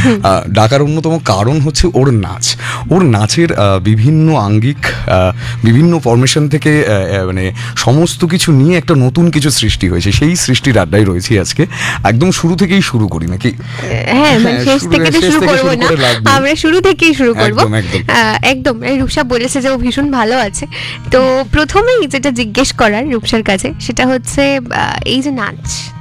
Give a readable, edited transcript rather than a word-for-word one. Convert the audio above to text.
ডাকার অন্যতম কারণ হচ্ছে ওর নাচ। ওর নাচের বিভিন্ন আঙ্গিক, বিভিন্ন ফরমেশন থেকে মানে সমস্ত কিছু নিয়ে একটা নতুন কিছু সৃষ্টি হয়েছে। সেই সৃষ্টির আড্ডায় রয়েছি আজকে। একদম শুরু থেকেই শুরু করি নাকি? হ্যাঁ, মানে শেষ থেকে তো শুরু করবো না, আমরা শুরু থেকেই শুরু করবো। একদম রূপসা বলেছে যে ও ভীষণ ভালো আছে। তো প্রথমেই যেটা জিজ্ঞেস করার রূপসার কাছে সেটা হচ্ছে এই যে নাচ,